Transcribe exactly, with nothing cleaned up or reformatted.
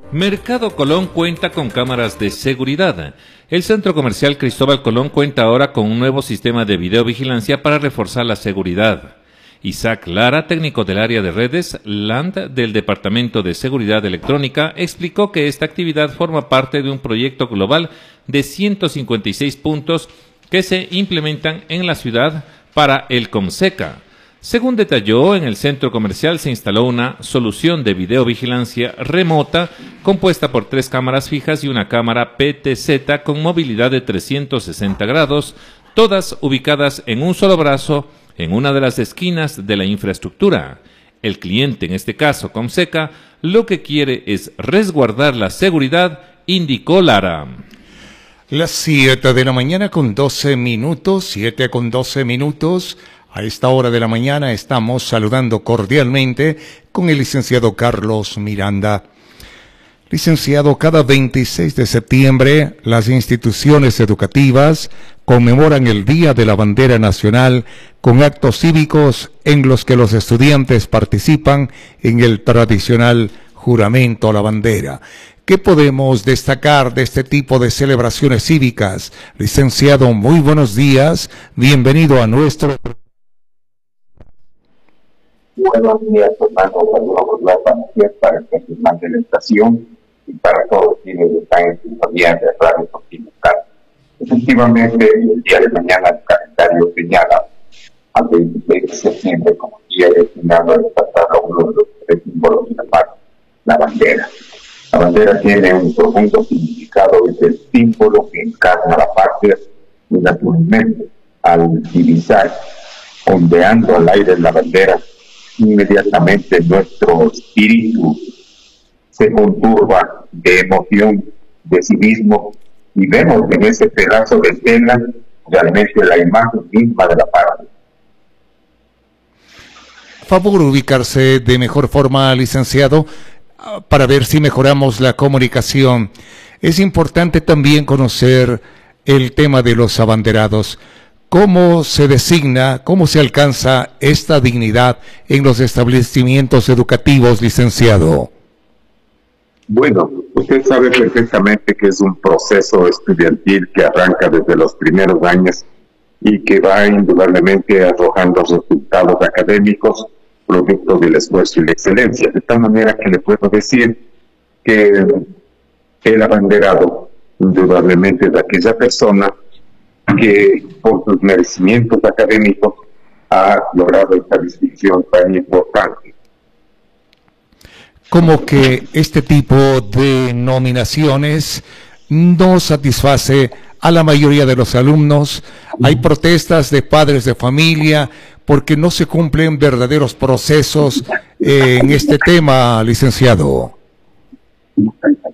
Mercado Colón cuenta con cámaras de seguridad. El centro comercial Cristóbal Colón cuenta ahora con un nuevo sistema de videovigilancia para reforzar la seguridad. Isaac Lara, técnico del área de redes LAND del Departamento de Seguridad Electrónica, explicó que esta actividad forma parte de un proyecto global de ciento cincuenta y seis puntos que se implementan en la ciudad para el COMSECA. Según detalló, en el centro comercial se instaló una solución de videovigilancia remota compuesta por tres cámaras fijas y una cámara P T Z con movilidad de trescientos sesenta grados, todas ubicadas en un solo brazo en una de las esquinas de la infraestructura. El cliente, en este caso COMSECA, lo que quiere es resguardar la seguridad, indicó Lara. Las siete de la mañana con doce minutos, siete con doce minutos. A esta hora de la mañana estamos saludando cordialmente con el licenciado Carlos Miranda. Licenciado, cada veintiséis de septiembre las instituciones educativas conmemoran el Día de la Bandera Nacional con actos cívicos en los que los estudiantes participan en el tradicional juramento a la bandera. ¿Qué podemos destacar de este tipo de celebraciones cívicas? Licenciado, muy buenos días, bienvenido a nuestro... Buenos días, hermanos, saludos las familias para el personal de la estación y para todos quienes están en sintonía de Radio Continental. Efectivamente, el día de mañana el calendario señala al veintiséis de septiembre como día destinado a destacar a uno de los tres símbolos de la paz, la bandera. La bandera tiene un profundo significado, es el símbolo que encarna la patria y naturalmente al divisar, ondeando al aire la bandera, inmediatamente nuestro espíritu se conturba de emoción, de civismo, y vemos en ese pedazo de tela realmente la imagen misma de la patria. Favor ubicarse de mejor forma, licenciado, para ver si mejoramos la comunicación. Es importante también conocer el tema de los abanderados. ¿Cómo se designa, cómo se alcanza esta dignidad en los establecimientos educativos, licenciado? Bueno, usted sabe perfectamente que es un proceso estudiantil que arranca desde los primeros años y que va indudablemente arrojando resultados académicos producto del esfuerzo y la excelencia. De tal manera que le puedo decir que el abanderado indudablemente es aquella persona que por sus merecimientos académicos ha logrado esta distinción tan importante. Como que este tipo de nominaciones no satisface a la mayoría de los alumnos. Hay protestas de padres de familia porque no se cumplen verdaderos procesos eh, en este tema, licenciado.